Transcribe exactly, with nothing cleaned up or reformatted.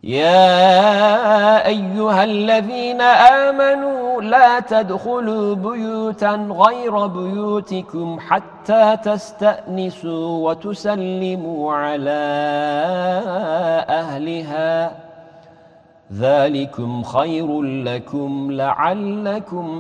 يا أيها الذين آمنوا لا تدخلوا بيوتا غير بيوتكم حتى تستأنسوا وتسلموا على أهلها ذلكم خير لكم لعلكم